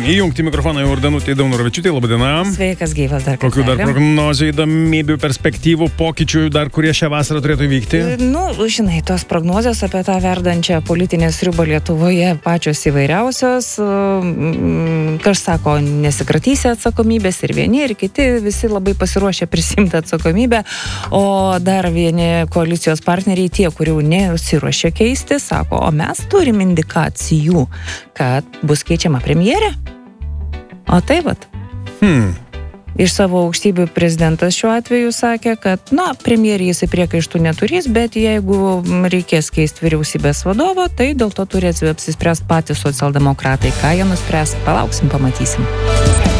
Įjungti mikrofoną jau Danutė Daunoravičiūtė, laba diena. Sveikas, gyvas dar kartą. Kokių dar prognozijų, įdomybių, perspektyvų, pokyčių dar, kurie šią vasarą turėtų vykti? Žinai, tos prognozijos apie tą verdančią politinę sriubą Lietuvoje pačios įvairiausios. Kas sako, nesikratysi atsakomybės ir vieni, ir kiti, visi labai pasiruošę prisimti atsakomybę, o dar vieni koalicijos partneriai, tie, kurių nesiruošė keisti, sako, o mes turim indikacijų, kad bus keičiama premjerė. O tai vat. Iš savo aukštybių prezidentas šiuo atveju sakė, kad, premjerė jisai priekaištų neturės, bet jeigu reikės keisti vyriausybės vadovo, tai dėl to turi apsispręsti patys socialdemokratai. Ką jie nuspręs, palauksim, pamatysim.